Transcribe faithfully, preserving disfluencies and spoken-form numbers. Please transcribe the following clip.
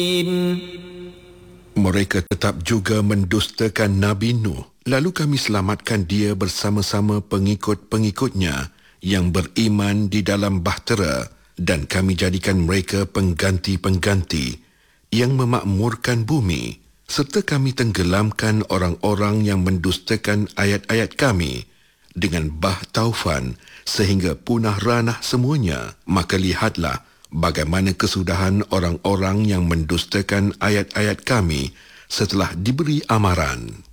Mereka tetap juga mendustakan Nabi Nuh. Lalu kami selamatkan dia bersama-sama pengikut-pengikutnya yang beriman di dalam bahtera, dan kami jadikan mereka pengganti-pengganti yang memakmurkan bumi, serta kami tenggelamkan orang-orang yang mendustakan ayat-ayat kami dengan bah taufan sehingga punah ranah semuanya. Maka lihatlah bagaimana kesudahan orang-orang yang mendustakan ayat-ayat kami setelah diberi amaran.